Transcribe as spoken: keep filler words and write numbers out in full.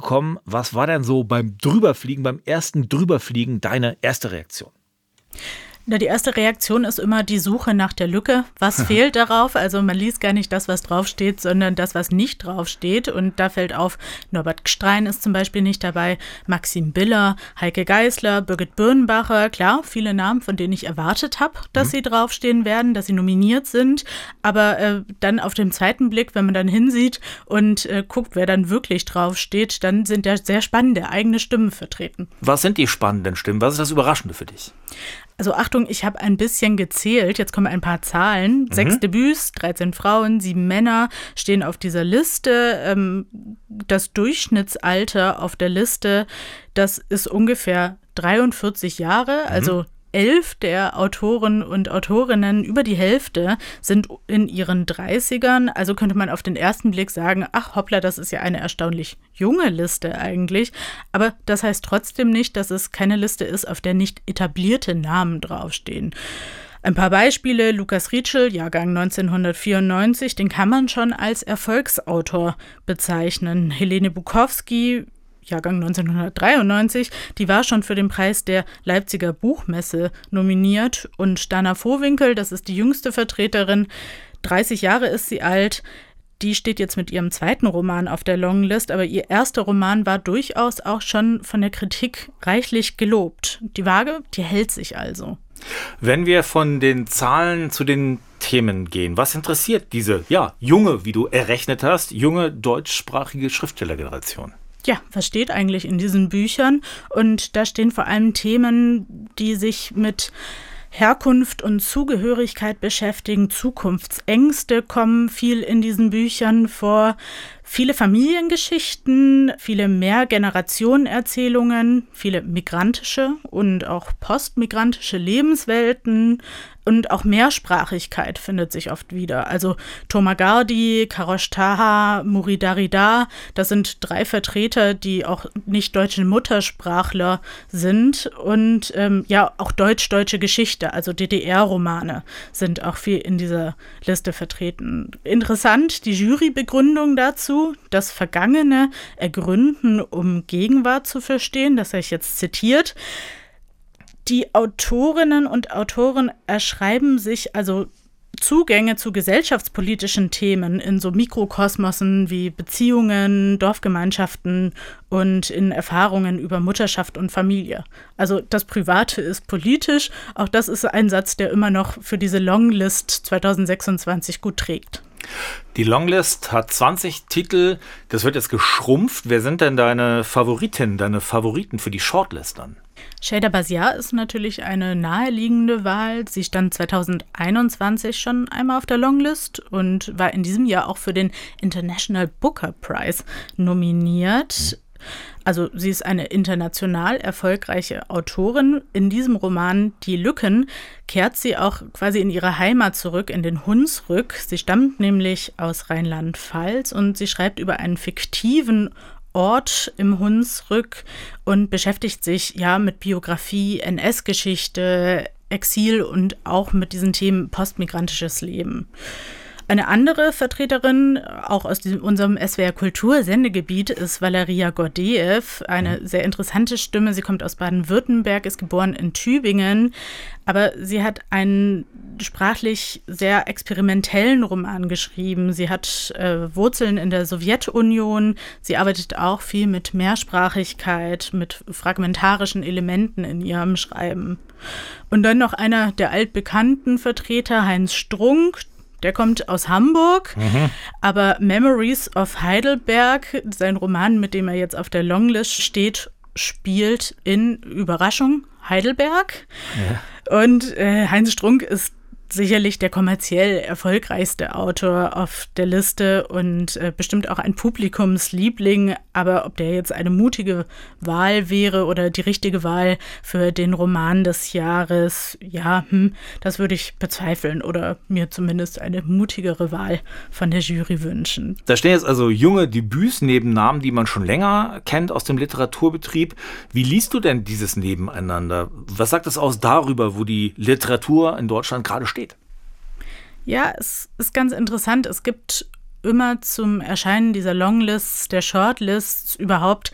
angekommen. Was war denn so beim Drüberfliegen, beim ersten Drüberfliegen deine erste Reaktion? Na, die erste Reaktion ist immer die Suche nach der Lücke. Was fehlt darauf? Also man liest gar nicht das, was draufsteht, sondern das, was nicht draufsteht. Und da fällt auf, Norbert Gstrein ist zum Beispiel nicht dabei, Maxim Biller, Heike Geisler, Birgit Birnbacher. Klar, viele Namen, von denen ich erwartet habe, dass mhm. sie draufstehen werden, dass sie nominiert sind. Aber äh, dann auf dem zweiten Blick, wenn man dann hinsieht und äh, guckt, wer dann wirklich draufsteht, dann sind da sehr spannende eigene Stimmen vertreten. Was sind die spannenden Stimmen? Was ist das Überraschende für dich? Also Achtung, ich habe ein bisschen gezählt, jetzt kommen ein paar Zahlen. Mhm. Sechs Debüts, dreizehn Frauen, sieben Männer stehen auf dieser Liste. Ähm, das Durchschnittsalter auf der Liste, das ist ungefähr dreiundvierzig Jahre, mhm. also elf der Autoren und Autorinnen, über die Hälfte, sind in ihren dreißigern. Also könnte man auf den ersten Blick sagen, ach hoppla, das ist ja eine erstaunlich junge Liste eigentlich. Aber das heißt trotzdem nicht, dass es keine Liste ist, auf der nicht etablierte Namen draufstehen. Ein paar Beispiele: Lukas Rietschel, Jahrgang neunzehnhundertvierundneunzig, den kann man schon als Erfolgsautor bezeichnen. Helene Bukowski, Jahrgang neunzehnhundertdreiundneunzig, die war schon für den Preis der Leipziger Buchmesse nominiert. Und Dana Vohwinkel, das ist die jüngste Vertreterin, dreißig Jahre ist sie alt, die steht jetzt mit ihrem zweiten Roman auf der Longlist, aber ihr erster Roman war durchaus auch schon von der Kritik reichlich gelobt. Die Waage, die hält sich also. Wenn wir von den Zahlen zu den Themen gehen, was interessiert diese, ja, junge, wie du errechnet hast, junge deutschsprachige Schriftstellergeneration? Ja, was steht eigentlich in diesen Büchern? Und da stehen vor allem Themen, die sich mit Herkunft und Zugehörigkeit beschäftigen. Zukunftsängste kommen viel in diesen Büchern vor. Viele Familiengeschichten, viele Mehrgenerationen-Erzählungen, viele migrantische und auch postmigrantische Lebenswelten und auch Mehrsprachigkeit findet sich oft wieder. Also Tomagardi, Karosh Taha, Muri Darida, das sind drei Vertreter, die auch nicht deutsche Muttersprachler sind. Und ähm, ja, auch deutsch-deutsche Geschichte, also D D R-Romane sind auch viel in dieser Liste vertreten. Interessant, die Jurybegründung dazu: das Vergangene ergründen, um Gegenwart zu verstehen. Das habe ich jetzt zitiert. Die Autorinnen und Autoren erschreiben sich also Zugänge zu gesellschaftspolitischen Themen in so Mikrokosmosen wie Beziehungen, Dorfgemeinschaften und in Erfahrungen über Mutterschaft und Familie. Also das Private ist politisch. Auch das ist ein Satz, der immer noch für diese Longlist zweitausendsechsundzwanzig gut trägt. Die Longlist hat zwanzig Titel. Das wird jetzt geschrumpft. Wer sind denn deine Favoritinnen, deine Favoriten für die Shortlist dann? Sheyda Basiar ist natürlich eine naheliegende Wahl. Sie stand zweitausendeinundzwanzig schon einmal auf der Longlist und war in diesem Jahr auch für den International Booker Prize nominiert. Also sie ist eine international erfolgreiche Autorin. In diesem Roman Die Lücken kehrt sie auch quasi in ihre Heimat zurück, in den Hunsrück. Sie stammt nämlich aus Rheinland-Pfalz und sie schreibt über einen fiktiven Ort im Hunsrück und beschäftigt sich ja mit Biografie, N S-Geschichte, Exil und auch mit diesen Themen postmigrantisches Leben. Eine andere Vertreterin, auch aus diesem, unserem S W R Kultur-Sendegebiet, ist Valeria Gordeev, eine sehr interessante Stimme. Sie kommt aus Baden-Württemberg, ist geboren in Tübingen, aber sie hat einen sprachlich sehr experimentellen Roman geschrieben. Sie hat äh, Wurzeln in der Sowjetunion. Sie arbeitet auch viel mit Mehrsprachigkeit, mit fragmentarischen Elementen in ihrem Schreiben. Und dann noch einer der altbekannten Vertreter, Heinz Strunk. Der kommt aus Hamburg, mhm. aber Memories of Heidelberg, sein Roman, mit dem er jetzt auf der Longlist steht, spielt in, Überraschung, Heidelberg. Ja. Und äh, Heinz Strunk ist sicherlich der kommerziell erfolgreichste Autor auf der Liste und äh, bestimmt auch ein Publikumsliebling. Aber ob der jetzt eine mutige Wahl wäre oder die richtige Wahl für den Roman des Jahres, ja, hm, das würde ich bezweifeln oder mir zumindest eine mutigere Wahl von der Jury wünschen. Da stehen jetzt also junge Debüts neben Namen, die man schon länger kennt aus dem Literaturbetrieb. Wie liest du denn dieses Nebeneinander? Was sagt es aus darüber, wo die Literatur in Deutschland gerade steht? Ja, es ist ganz interessant. Es gibt immer zum Erscheinen dieser Longlists, der Shortlists überhaupt